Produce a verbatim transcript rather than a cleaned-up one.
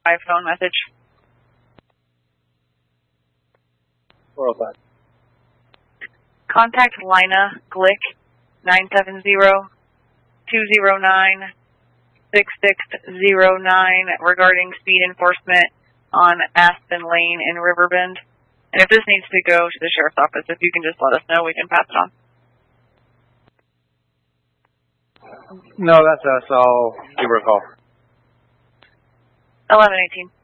by phone message. four oh five. Contact Lina Glick, nine seven zero, two zero nine, six six zero nine, regarding speed enforcement on Aspen Lane in Riverbend. And if this needs to go to the sheriff's office, if you can just let us know, we can pass it on. No, that's us. I'll give her a call. eleven eighteen.